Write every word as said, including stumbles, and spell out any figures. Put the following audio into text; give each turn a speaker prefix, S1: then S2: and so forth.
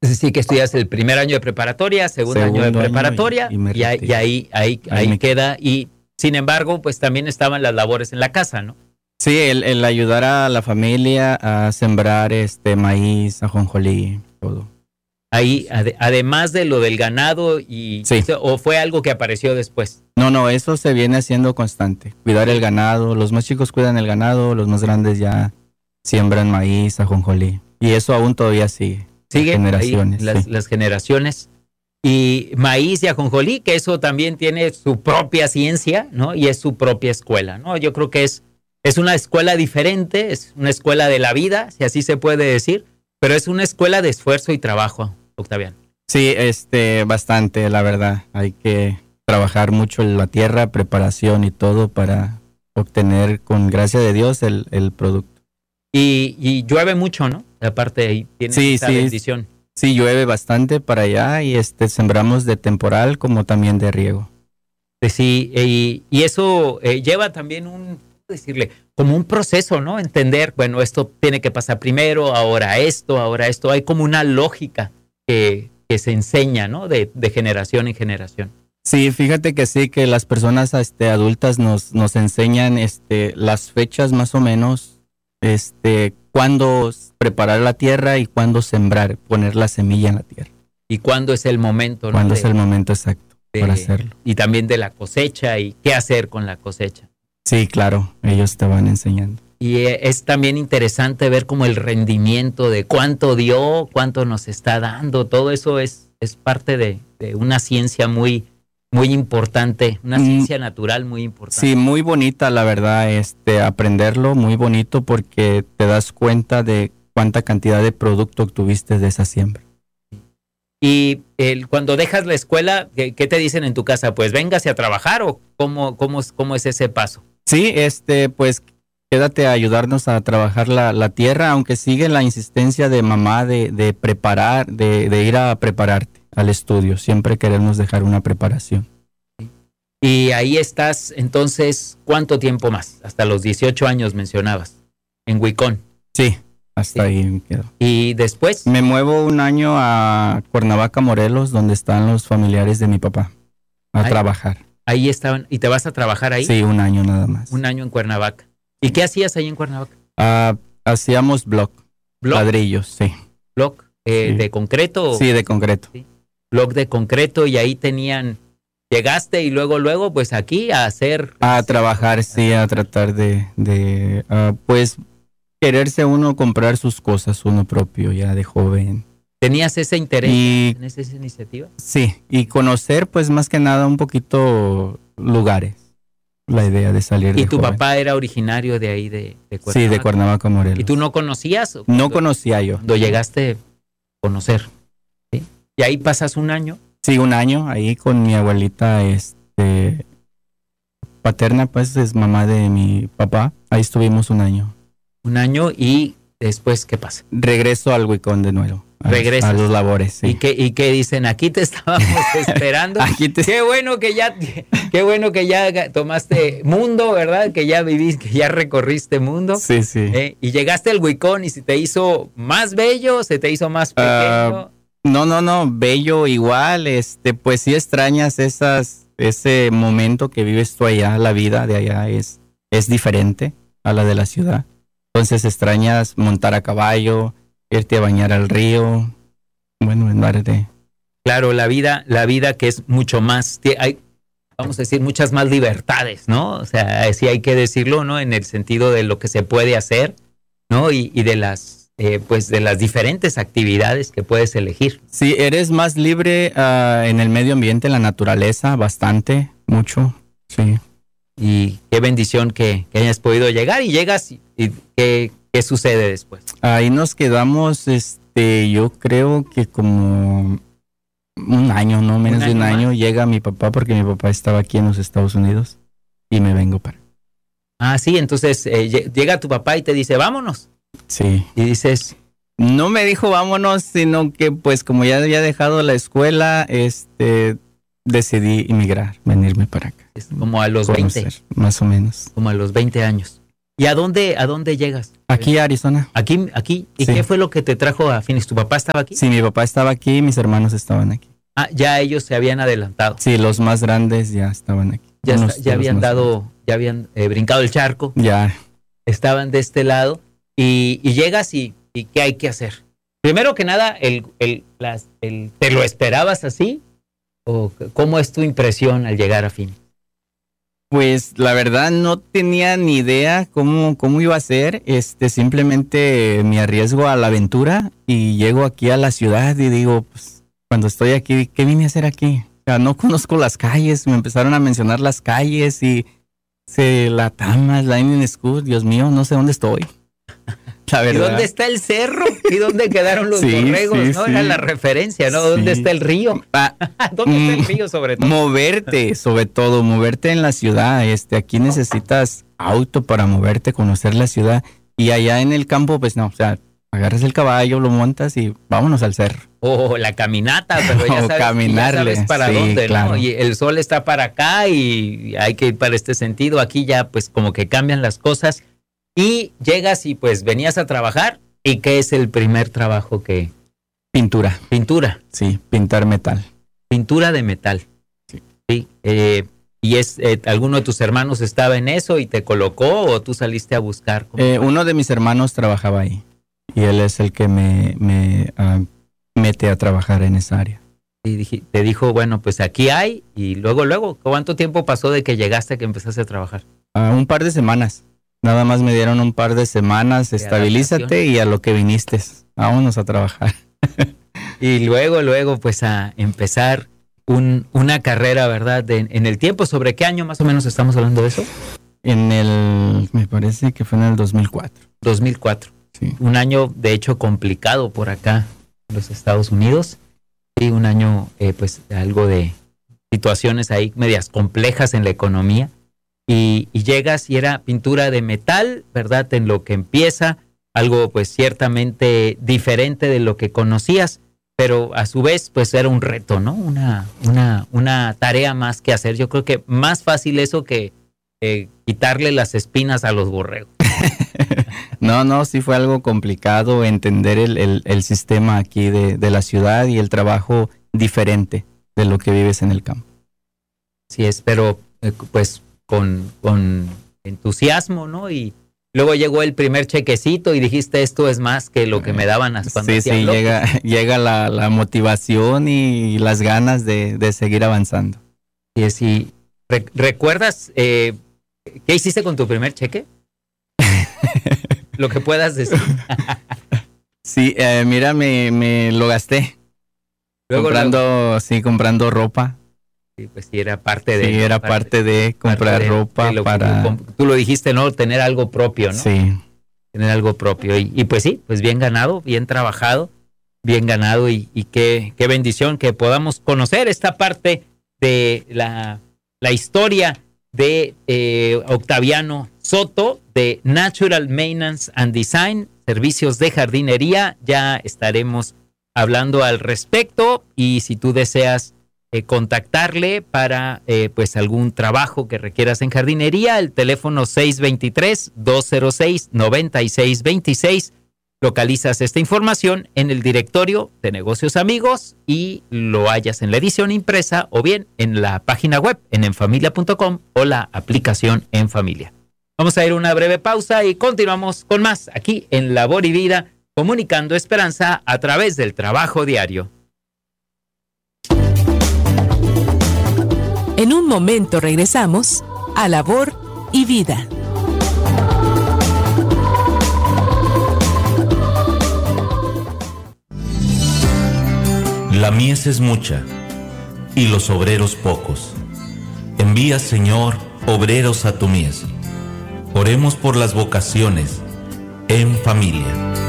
S1: Sí, que estudias el primer año de preparatoria, segundo, segundo año de preparatoria, año y, y, y, y ahí, ahí, ahí, ahí queda. Y sin embargo, pues también estaban las labores en la casa, ¿no?
S2: Sí, el, el ayudar a la familia a sembrar este maíz, ajonjolí, todo.
S1: Ahí, ad, además de lo del ganado, y
S2: sí.
S1: ¿o fue algo que apareció después?
S2: No, no, eso se viene haciendo constante. Cuidar el ganado, los más chicos cuidan el ganado, los más grandes ya siembran maíz, ajonjolí. Y eso aún todavía sigue.
S1: Siguen
S2: generaciones,
S1: las,
S2: sí.
S1: las generaciones. Y maíz y ajonjolí, que eso también tiene su propia ciencia, ¿no? Y es su propia escuela, ¿no? Yo creo que es, es una escuela diferente, es una escuela de la vida, si así se puede decir, pero es una escuela de esfuerzo y trabajo, Octaviano.
S2: Sí, este, bastante, la verdad. Hay que trabajar mucho en la tierra, preparación y todo para obtener, con gracia de Dios, el, el producto.
S1: Y, y llueve mucho, ¿no? Aparte ahí tiene
S2: sí,
S1: esa
S2: sí,
S1: bendición.
S2: Sí, llueve bastante para allá y este sembramos de temporal como también de riego.
S1: Sí, y, y eso eh, lleva también un, decirle, como un proceso, ¿no? Entender, bueno, esto tiene que pasar primero, ahora esto, ahora esto. Hay como una lógica que, que se enseña, ¿no? De, de generación en generación.
S2: Sí, fíjate que sí, que las personas este, adultas nos, nos enseñan este, las fechas más o menos, este, cuándo preparar la tierra y cuándo sembrar, poner la semilla en la tierra.
S1: Y cuándo es el momento, ¿no?
S2: Cuándo
S1: de,
S2: es el momento exacto
S1: de,
S2: para hacerlo.
S1: Y también de la cosecha y qué hacer con la cosecha.
S2: Sí, claro, ellos te van enseñando.
S1: Y es también interesante ver como el rendimiento de cuánto dio, cuánto nos está dando, todo eso es, es parte de, de una ciencia muy, muy importante, una ciencia mm, natural muy importante.
S2: Sí, muy bonita la verdad, este, aprenderlo, muy bonito porque te das cuenta de cuánta cantidad de producto obtuviste de esa siembra.
S1: Y el, cuando dejas la escuela, ¿qué, qué te dicen en tu casa? Pues véngase a trabajar, o cómo, cómo, cómo es ese paso.
S2: Sí, este, pues quédate a ayudarnos a trabajar la, la tierra, aunque sigue la insistencia de mamá de, de preparar, de, de ir a prepararte al estudio. Siempre queremos dejar una preparación.
S1: Y ahí estás, entonces, ¿cuánto tiempo más? Hasta los dieciocho años mencionabas, en Huicón.
S2: Sí, hasta
S1: sí.
S2: ahí me quedo.
S1: ¿Y después?
S2: Me muevo un año a Cuernavaca, Morelos, donde están los familiares de mi papá, a ahí, trabajar.
S1: Ahí estaban, ¿y te vas a trabajar ahí?
S2: Sí, un año nada más.
S1: Un año en Cuernavaca. ¿Y qué hacías ahí en Cuernavaca?
S2: Uh, hacíamos block,
S1: block,
S2: ladrillos, sí.
S1: ¿Block eh,
S2: sí.
S1: de concreto?
S2: Sí, de concreto.
S1: ¿Sí? Block de concreto, y ahí tenían, llegaste y luego, luego, pues aquí a hacer...
S2: A trabajar, sí, a tratar de, de uh, pues, quererse uno comprar sus cosas, uno propio, ya de joven.
S1: ¿Tenías ese interés
S2: y,
S1: en esa, esa iniciativa?
S2: Sí, y conocer, pues, más que nada, un poquito lugares. La idea de salir de
S1: ¿Y tu
S2: joven.
S1: papá era originario de ahí, de, de Cuernavaca?
S2: Sí, de Cuernavaca, Morelos.
S1: ¿Y tú no conocías?
S2: No conocía yo.
S1: Cuando llegaste a conocer, ¿sí? ¿Y ahí pasas un año?
S2: Sí, un año ahí con mi abuelita este, paterna, pues es mamá de mi papá. Ahí estuvimos un año.
S1: Un año, y después, ¿qué pasa?
S2: Regreso al Huicón de nuevo.
S1: Regresas.
S2: A los labores, sí.
S1: ¿Y qué, y qué dicen? Aquí te estábamos esperando.
S2: Aquí te...
S1: Qué bueno que ya, qué bueno que ya tomaste mundo, ¿verdad? Que ya viviste, que ya recorriste mundo.
S2: Sí, sí.
S1: ¿Eh? Y llegaste al Huicón, y se te hizo más bello, se te hizo más pequeño.
S2: Uh, no, no, no, bello igual. Este, pues sí extrañas esas, ese momento que vives tú allá. La vida de allá es, es diferente a la de la ciudad. Entonces extrañas montar a caballo, irte a bañar al río, bueno, en lugar de...
S1: Claro, la vida, la vida que es mucho más, hay, vamos a decir, muchas más libertades, ¿no? O sea, sí hay que decirlo, ¿no? En el sentido de lo que se puede hacer, ¿no? Y, y de las, eh, pues, de las diferentes actividades que puedes elegir.
S2: Sí, eres más libre uh, en el medio ambiente, en la naturaleza, bastante, mucho, sí.
S1: Y qué bendición que, que hayas podido llegar, y llegas, y, y qué, qué sucede después.
S2: Ahí nos quedamos, este, yo creo que como un año, no menos
S1: un
S2: de un
S1: año,
S2: año, llega mi papá, porque mi papá estaba aquí en los Estados Unidos, y me vengo para.
S1: Ah, sí, entonces eh, llega tu papá y te dice, vámonos.
S2: Sí.
S1: Y dices...
S2: No me dijo vámonos, sino que pues como ya había dejado la escuela, este... decidí emigrar, venirme para acá.
S1: Es como a los
S2: conocer,
S1: veinte.
S2: Más o menos.
S1: Como a los veinte años. ¿Y a dónde, a dónde llegas?
S2: Aquí a Arizona.
S1: Aquí, aquí. ¿Y
S2: Sí.
S1: qué fue lo que te trajo a Phoenix? ¿Tu papá estaba aquí?
S2: Sí, mi papá estaba aquí, mis hermanos estaban aquí.
S1: Ah, ya ellos se habían adelantado.
S2: Sí, los más grandes ya estaban aquí.
S1: Ya,
S2: Unos
S1: está-
S2: de
S1: ya
S2: los
S1: habían
S2: más
S1: dado, ya habían eh, brincado el charco.
S2: grandes. Ya.
S1: Estaban de este lado. Y, y llegas y, y ¿qué hay que hacer? Primero que nada, el, el, las, el, ¿te lo esperabas así? ¿O cómo es tu impresión al llegar a Phoenix?
S2: Pues la verdad no tenía ni idea cómo, cómo iba a ser. Este, simplemente me arriesgo a la aventura y llego aquí a la ciudad y digo, pues, cuando estoy aquí, ¿qué vine a hacer aquí? O sea, no conozco las calles, me empezaron a mencionar las calles y se, la Tamas, la Indian School, Dios mío, no sé dónde estoy. La
S1: ¿Y
S2: verdad.
S1: dónde está el cerro? ¿Y dónde quedaron los
S2: Sí,
S1: borregos?
S2: sí,
S1: ¿No?
S2: sí.
S1: Era la referencia, ¿no? ¿Dónde
S2: Sí.
S1: está el río?
S2: Ah,
S1: ¿Dónde está el
S2: Mm,
S1: río sobre todo?
S2: moverte, sobre todo, moverte en la ciudad. Este, aquí necesitas auto para moverte, conocer la ciudad. Y allá en el campo, pues no, o sea, agarras el caballo, lo montas y vámonos al cerro.
S1: O la caminata, pero ya
S2: O
S1: sabes,
S2: caminarle,
S1: ya sabes para
S2: sí,
S1: dónde, ¿no?
S2: claro.
S1: Y el sol está para acá y hay que ir para este sentido. Aquí ya pues como que cambian las cosas y llegas y pues venías a trabajar. ¿Y qué es el primer trabajo que?
S2: Pintura,
S1: Pintura,
S2: sí, pintar metal.
S1: pintura de metal.
S2: Sí.
S1: Sí, eh, ¿y es eh, alguno de tus hermanos estaba en eso y te colocó o tú saliste a buscar? ¿Cómo?
S2: Eh, uno de mis hermanos trabajaba ahí y él es el que me, me ah, mete a trabajar en esa área.
S1: Y dije- te dijo, bueno, pues aquí hay y luego, luego, ¿cuánto tiempo pasó de que llegaste a que empezaste a trabajar?
S2: Ah, un par de semanas. Nada más me dieron un par de semanas,
S1: De
S2: estabilízate
S1: adaptación.
S2: y a lo que viniste. Vámonos a trabajar.
S1: Y luego, luego, pues a empezar un, una carrera, ¿verdad? De- en el tiempo, ¿sobre qué año más o menos estamos hablando de eso?
S2: En el, me parece que fue en el dos mil cuatro.
S1: dos mil cuatro.
S2: Sí.
S1: Un año, de hecho, complicado por acá en los Estados Unidos. Y un año, eh, pues, algo de situaciones ahí medias complejas en la economía. Y, y llegas y era pintura de metal, ¿verdad? En lo que empieza, algo pues ciertamente diferente de lo que conocías, pero a su vez pues era un reto, ¿no? Una, una, una tarea más que hacer. Yo creo que más fácil eso que eh, quitarle las espinas a los borregos.
S2: No, no, sí fue algo complicado entender el, el, el sistema aquí de, de la ciudad y el trabajo diferente de lo que vives en el campo.
S1: Sí es, pero eh, pues con, con entusiasmo, ¿no? Y luego llegó el primer chequecito y dijiste, esto es más que lo que me daban hasta cuando
S2: Sí,
S1: hacía
S2: sí,
S1: bloques.
S2: llega, llega la, la motivación y las ganas de, de seguir avanzando.
S1: Y es, y, re- ¿recuerdas eh, qué hiciste con tu primer cheque? Lo que puedas decir.
S2: Sí, eh, mira, me, me lo gasté.
S1: Luego,
S2: comprando,
S1: luego-
S2: sí, comprando ropa.
S1: sí, pues sí, era parte de...
S2: Sí, era parte de comprar
S1: parte de-
S2: ropa
S1: de lo que
S2: para...
S1: tú, comp- tú lo dijiste, ¿no? Tener algo propio, ¿no?
S2: Sí,
S1: Tener algo propio. Y, y pues sí, pues bien ganado, bien trabajado, bien ganado y, y qué, qué bendición que podamos conocer esta parte de la, la historia de eh, Octaviano Soto de Natural Maintenance and Design, servicios de jardinería. Ya estaremos hablando al respecto y si tú deseas eh, contactarle para eh, pues algún trabajo que requieras en jardinería, el teléfono seis dos tres, dos cero seis, nueve seis dos seis. Localizas esta información en el directorio de Negocios Amigos y lo hallas en la edición impresa o bien en la página web en enfamilia punto com o la aplicación En Familia. Vamos a ir a una breve pausa y continuamos con más aquí en Labor y Vida, comunicando esperanza a través del trabajo diario.
S3: En un momento regresamos a Labor y Vida.
S4: La mies es mucha, y los obreros pocos. Envía, Señor, obreros a tu mies. Oremos por las vocaciones en familia.